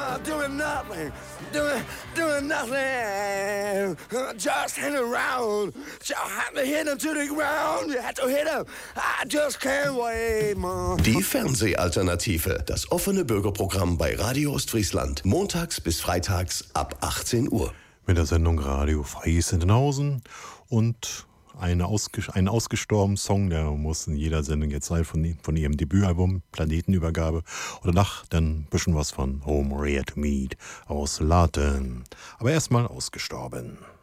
doing nothing, doing nothing, just hang around, just have to hit him to the ground, you have to hit him, I just can't wait, man. Die Fernsehalternative, das offene Bürgerprogramm bei Radio Ostfriesland, montags bis freitags ab 18 Uhr. Mit der Sendung Radio Fries-Entenhausen und ein ausgestorbener Song, der muss in jeder Sendung jetzt sein, von ihrem Debütalbum Planetenübergabe. Und danach dann ein bisschen was von Home Rare to Meet aus Laten. Aber erstmal ausgestorben.